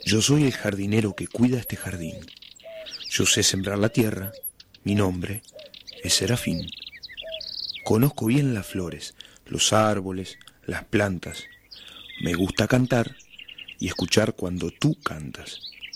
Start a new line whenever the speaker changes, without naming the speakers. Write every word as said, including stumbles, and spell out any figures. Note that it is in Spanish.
Yo soy el jardinero que cuida este jardín. Yo sé sembrar la tierra, mi nombre es Serafín. Conozco bien las flores, los árboles, las plantas. Me gusta cantar y escuchar cuando tú cantas.